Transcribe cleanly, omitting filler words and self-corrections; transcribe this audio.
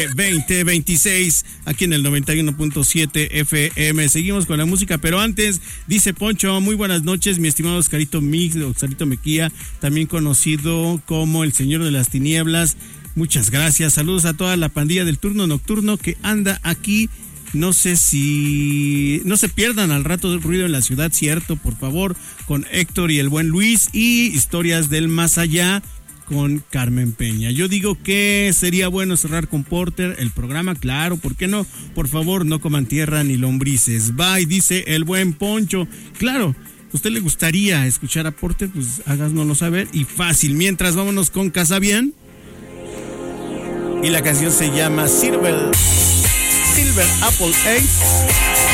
2026 aquí en el 91.7 FM. Seguimos con la música, pero antes dice Poncho: muy buenas noches, mi estimado Oscarito Mejía, también conocido como el Señor de las Tinieblas. Muchas gracias, saludos a toda la pandilla del turno nocturno que anda aquí. No sé si no se pierdan al rato del ruido en la ciudad, cierto, por favor, con Héctor y el buen Luis, y Historias del Más Allá con Carmen Peña. Yo digo que sería bueno cerrar con Porter el programa, claro, ¿por qué no? Por favor, no coman tierra ni lombrices. Bye, dice el buen Poncho. Claro, ¿a usted le gustaría escuchar a Porter? Pues háganoslo saber y fácil. Mientras, vámonos con Casabian. Y la canción se llama Silver Apple Ace.